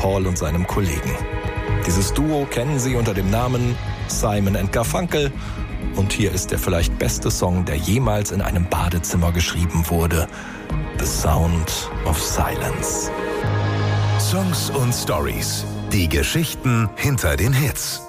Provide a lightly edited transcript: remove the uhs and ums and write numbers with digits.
Paul und seinem Kollegen. Dieses Duo kennen Sie unter dem Namen Simon & Garfunkel. Und hier ist der vielleicht beste Song, der jemals in einem Badezimmer geschrieben wurde: The Sound of Silence. Songs und Stories. Die Geschichten hinter den Hits.